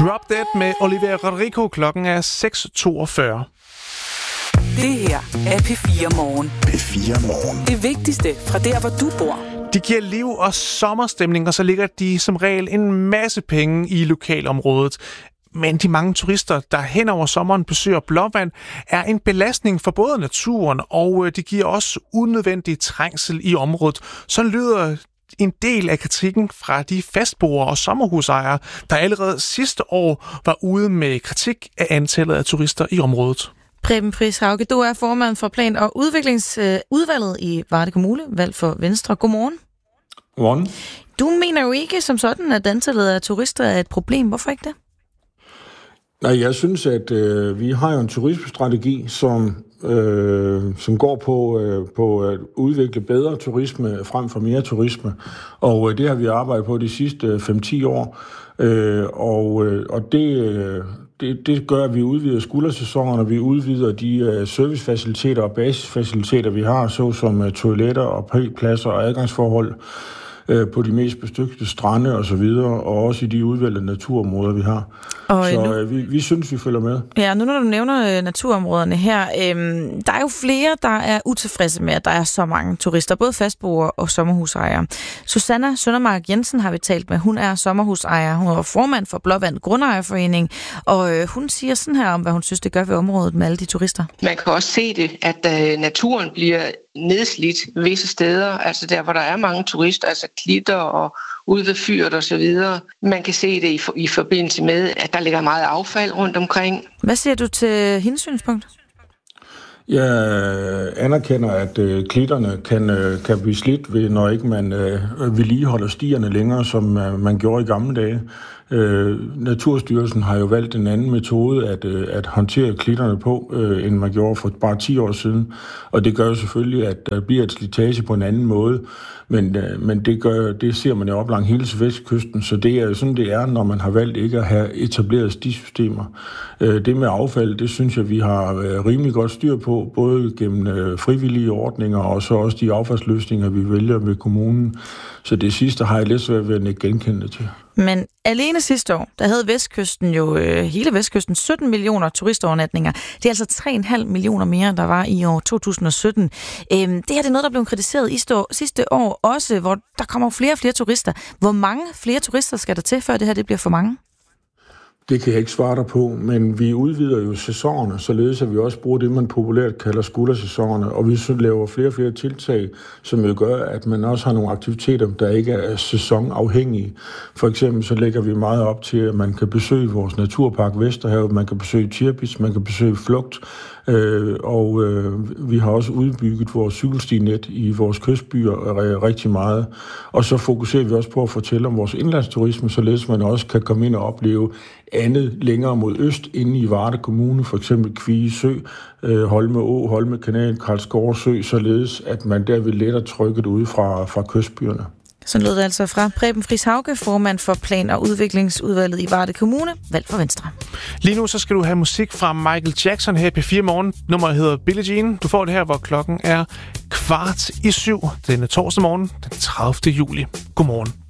Drop Dead med Olivia Rodrigo. Klokken er 6:42. Det her er P4 Morgen. P4 Morgen. Det vigtigste fra der, hvor du bor. De giver liv og sommerstemning, og så ligger de som regel en masse penge i lokalområdet. Men de mange turister, der hen over sommeren besøger Blåvand, er en belastning for både naturen, og de giver også unødvendig trængsel i området. Så lyder en del af kritikken fra de fastboere og sommerhusejere, der allerede sidste år var ude med kritik af antallet af turister i området. Preben Friis Hauge, du er formand for Plan- og Udviklingsudvalget i Varde Kommune, valgt for Venstre. Godmorgen. Godmorgen. Du mener jo ikke som sådan, at antallet af turister er et problem. Hvorfor ikke det? Nej, jeg synes, at vi har jo en turismestrategi, som går på at udvikle bedre turisme frem for mere turisme. Og det har vi arbejdet på de sidste 5-10 år. Og det gør, at vi udvider skuldersæsonerne, og vi udvider de servicefaciliteter og basisfaciliteter, vi har, såsom toiletter og pladser og adgangsforhold på de mest bestøgte strande og så videre, og også i de udvalgte naturområder, vi har. Så vi synes, vi følger med. Ja, nu når du nævner naturområderne her, der er jo flere, der er utilfredse med, at der er så mange turister, både fastboere og sommerhusejere. Susanna Søndermark Jensen har vi talt med. Hun er sommerhusejer. Hun er formand for Blåvand Grundejerforening, og hun siger sådan her om, hvad hun synes, det gør ved området med alle de turister. Man kan også se det, at naturen bliver nedslidt visse steder, altså der, hvor der er mange turister, altså klitter og ude ved fyret og så videre. Man kan se det i forbindelse med, at der ligger meget affald rundt omkring. Hvad siger du til hendes synspunkt? Jeg anerkender, at klitterne kan blive slidt, når ikke man vedligeholder stierne længere, som man gjorde i gamle dage. Naturstyrelsen har jo valgt en anden metode at håndtere klitterne på, end man gjorde for bare 10 år siden. Og det gør jo selvfølgelig, at der bliver et slitage på en anden måde. Men det ser man jo op langs hele vestkysten, så det er jo sådan, det er, når man har valgt ikke at have etableret stisystemer. Det med affald, det synes jeg, vi har rimelig godt styr på, både gennem frivillige ordninger og så også de affaldsløsninger, vi vælger ved kommunen. Så det sidste har jeg lidt svært ved at ikke genkende til. Men alene sidste år, der havde Vestkysten jo, hele Vestkysten, 17 millioner turistovernatninger. Det er altså 3,5 millioner mere, end der var i år 2017. Det her det er noget, der blev kritiseret sidste år også, hvor der kommer flere og flere turister. Hvor mange flere turister skal der til, før det her det bliver for mange? Det kan jeg ikke svare dig på, men vi udvider jo sæsonerne, således at vi også bruger det, man populært kalder skuldersæsonerne, og vi så laver flere og flere tiltag, som jo gør, at man også har nogle aktiviteter, der ikke er sæsonafhængige. For eksempel så lægger vi meget op til, at man kan besøge vores naturpark Vesterhavet, man kan besøge Tirpitz, man kan besøge Flugt, og vi har også udbygget vores cykelstinet i vores kystbyer rigtig meget. Og så fokuserer vi også på at fortælle om vores indlandsturisme, således man også kan komme ind og opleve andet længere mod øst inde i Varde Kommune, for eksempel Kvie Sø, Holme Å, Holme Kanal, Karlsgårde Sø, således at man der vil lettere trykket ud fra kystbyerne. Så lød det altså fra Preben Friis Hauge, formand for Plan- og Udviklingsudvalget i Varde Kommune, valgt for Venstre. Lige nu så skal du have musik fra Michael Jackson her på 4 morgen. Nummeret hedder Billie Jean. Du får det her, hvor klokken er 6:15. Denne torsdag morgen, den 30. juli. Godmorgen.